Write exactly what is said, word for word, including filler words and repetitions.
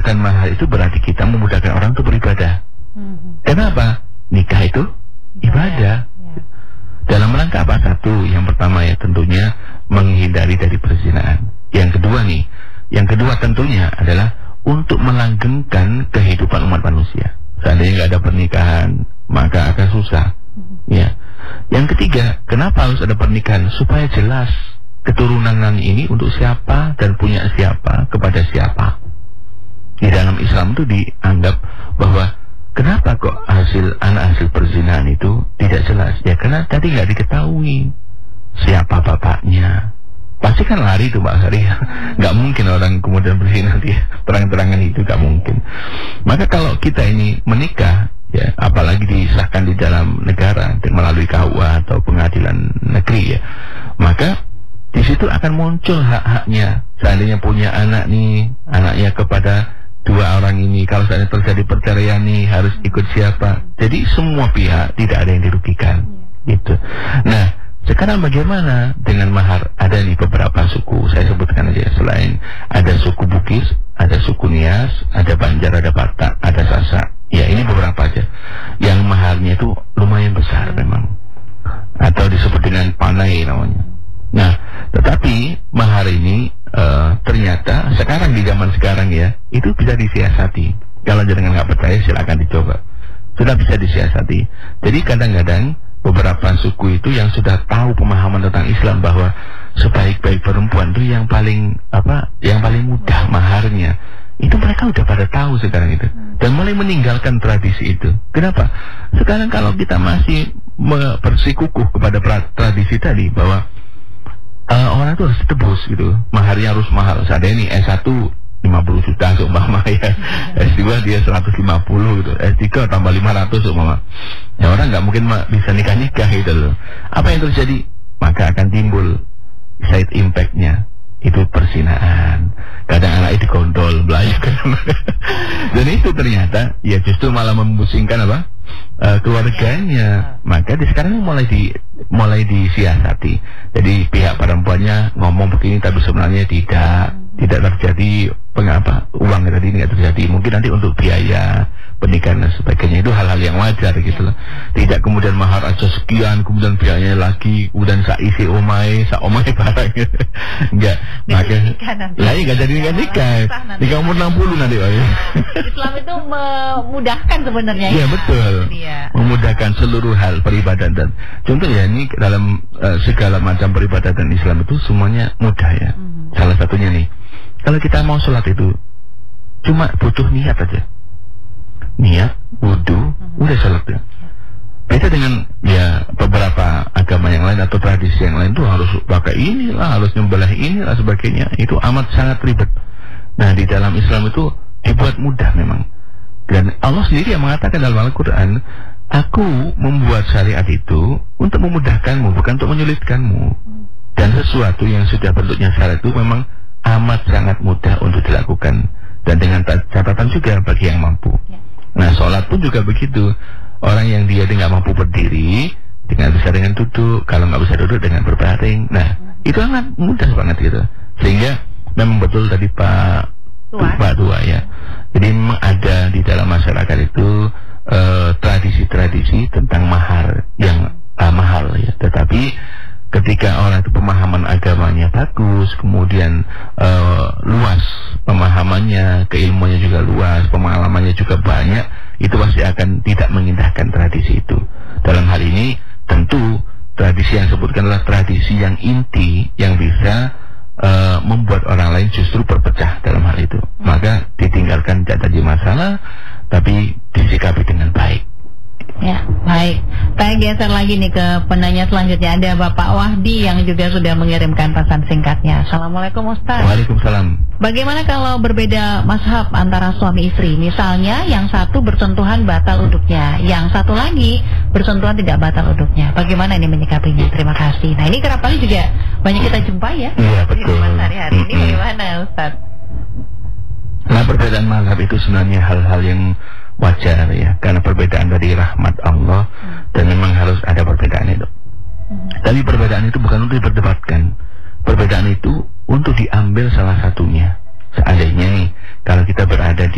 memudahkan mahar itu berarti kita memudahkan orang untuk beribadah. Hmm. Kenapa? Nikah itu ibadah. Ya. Dalam rangka apa? Satu, yang pertama ya tentunya menghindari dari perzinahan. Yang kedua nih, yang kedua tentunya adalah untuk melanggengkan kehidupan umat manusia. Seandainya nggak ada pernikahan, maka akan susah. Ya. Yang ketiga, kenapa harus ada pernikahan? Supaya jelas keturunan ini untuk siapa dan punya siapa kepada siapa. Di dalam Islam itu dianggap bahwa kenapa kok hasil anak hasil perzinahan itu tidak jelas? Ya karena tadi nggak diketahui siapa bapaknya. Pasti kan lari tuh Mbak Sari. Nggak mungkin orang kemudian berzina dia terang-terangan, itu nggak mungkin. Maka kalau kita ini menikah, ya apalagi disahkan di dalam negara melalui K U A atau pengadilan negeri ya, maka di situ akan muncul hak-haknya. Seandainya punya anak nih, anaknya kepada dua orang ini, kalau seandainya terjadi perceraian nih harus ikut siapa. Jadi semua pihak tidak ada yang dirugikan gitu. Nah sekarang bagaimana dengan mahar? Ada nih beberapa suku, saya sebutkan aja. Selain ada suku Bugis, ada suku Nias, ada Banjar, ada Batak, ada Sasak. Ya ini beberapa aja yang maharnya itu lumayan besar memang, atau disebut dengan panai namanya. Nah tetapi mahar ini uh, ternyata sekarang di zaman sekarang ya itu bisa disiasati. Kalau jangan nggak percaya silakan dicoba. Sudah bisa disiasati. Jadi kadang-kadang beberapa suku itu yang sudah tahu pemahaman tentang Islam bahwa sebaik-baik perempuan itu yang paling apa, yang paling mudah maharnya, itu mereka udah pada tahu sekarang itu dan mulai meninggalkan tradisi itu. Kenapa? Sekarang kalau kita masih bersikukuh kepada tradisi tadi bahwa uh, orang itu harus tebus gitu, maharnya harus mahal. Seandainya ini S satu lima puluh juta seumpama ya, S dua dia seratus lima puluh gitu, S tiga tambah lima ratus seumpama. Ya orang nggak mungkin bisa nikah-nikah gitu loh. Apa yang terjadi? Maka akan timbul side impact-nya, itu perzinaan. Kadang anaknya digondol, belayu kan. Dan itu ternyata ya justru malah memusingkan apa? Uh, keluarganya. Maka di sekarang mulai di mulai disiasati. Jadi pihak perempuannya ngomong begini tapi sebenarnya tidak tidak terjadi pengapa uang tadi tidak terjadi. Mungkin nanti untuk biaya pernikahan dan sebagainya, itu hal-hal yang wajar gitu loh. Tidak kemudian mahar aja sekian, kemudian biayanya lagi, kemudian sak isi omai, sak omai barang gitu. Enggak. Maka lah enggak jadi nikah nikah. Nikah umur enam puluh nanti Pak. Islam itu memudahkan sebenarnya. Iya ya, betul. Ya. Memudahkan seluruh hal peribadatan. Dan contoh ya ini dalam uh, segala macam peribadatan Islam itu semuanya mudah ya. Mm-hmm. Salah satunya nih, kalau kita mau sholat itu cuma butuh niat aja. Niat, wudu, mm-hmm. udah sholat ya. Beda dengan ya beberapa agama yang lain atau tradisi yang lain tuh harus pakai inilah, harus nyembelih inilah sebagainya. Itu amat sangat ribet. Nah di dalam Islam itu dibuat mudah memang. Dan Allah sendiri yang mengatakan dalam Al-Quran, aku membuat syariat itu untuk memudahkanmu, bukan untuk menyulitkanmu. Dan sesuatu yang sudah bentuknya syariat itu memang amat sangat mudah untuk dilakukan. Dan dengan catatan juga bagi yang mampu. Nah sholat pun juga begitu. Orang yang dia tidak mampu berdiri, dengan bisa dengan duduk, kalau nggak bisa duduk dengan berbaring. Nah itu sangat mudah banget gitu. Sehingga memang betul tadi Pak Tua, Pak Tua ya. Jadi memang ada di dalam masyarakat itu uh, tradisi-tradisi tentang mahar yang uh, mahal ya. Tetapi ketika orang itu pemahaman agamanya bagus, kemudian uh, luas pemahamannya, keilmuannya juga luas, pengalamannya juga banyak, itu pasti akan tidak mengindahkan tradisi itu. Dalam hal ini tentu tradisi yang disebutkan adalah tradisi yang inti yang bisa Uh, membuat orang lain justru berpecah dalam hal itu. Maka ditinggalkan tidak jadi masalah, tapi disikapi dengan baik. Ya, baik. Saya geser lagi nih ke penanya selanjutnya. Ada Bapak Wahdi yang juga sudah mengirimkan pesan singkatnya. Assalamualaikum Ustaz. Waalaikumsalam. Bagaimana kalau berbeda mazhab antara suami istri? Misalnya yang satu bersentuhan batal uduknya, yang satu lagi bersentuhan tidak batal uduknya. Bagaimana ini menyikapinya? Terima kasih. Nah ini kerap kali juga banyak kita jumpai ya. Iya betul. Di hari-hari ini bagaimana Ustaz? Nah perbedaan mazhab itu sebenarnya hal-hal yang wajar ya, karena perbedaan dari rahmat Allah hmm. dan memang harus ada perbedaan itu. Hmm. Tapi perbedaan itu bukan untuk diperdebatkan. Perbedaan itu untuk diambil salah satunya. Seandainya nih, kalau kita berada di